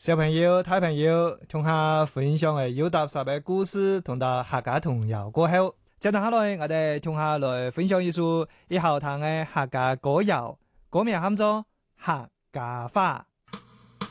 小朋友、大朋友，同下分享嘅有搭十嘅故事，同到客家童謠過後，接住下來，我哋同下來分享一首以後聽嘅客家歌謠，歌名喊做《客家話》。